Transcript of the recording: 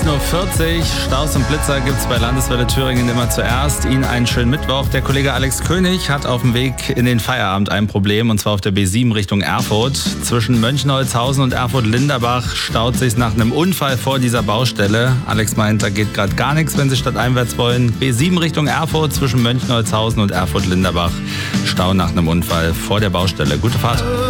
16.40 Uhr. Staus und Blitzer gibt es bei Landeswelle Thüringen immer zuerst. Ihnen einen schönen Mittwoch. Der Kollege Alex König hat auf dem Weg in den Feierabend ein Problem, und zwar auf der B7 Richtung Erfurt. Zwischen Mönchenholzhausen und Erfurt-Linderbach staut sich nach einem Unfall vor dieser Baustelle. Alex meint, da geht gerade gar nichts, wenn Sie stadteinwärts wollen. B7 Richtung Erfurt zwischen Mönchenholzhausen und Erfurt-Linderbach. Stau nach einem Unfall vor der Baustelle. Gute Fahrt.